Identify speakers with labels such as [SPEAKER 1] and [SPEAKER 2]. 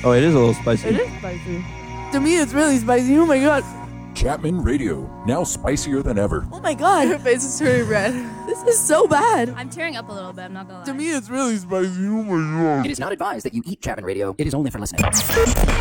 [SPEAKER 1] Oh, it is a little spicy.
[SPEAKER 2] It is spicy. To me, it's really spicy. Oh my god.
[SPEAKER 3] Chapman Radio, now spicier than ever.
[SPEAKER 2] Oh my god.
[SPEAKER 4] Her face is turning red.
[SPEAKER 2] This is so bad.
[SPEAKER 5] I'm tearing up a little bit, I'm not gonna lie.
[SPEAKER 2] To me, it's really spicy. Oh my god.
[SPEAKER 6] It is not advised that you eat Chapman Radio. It is only for listening.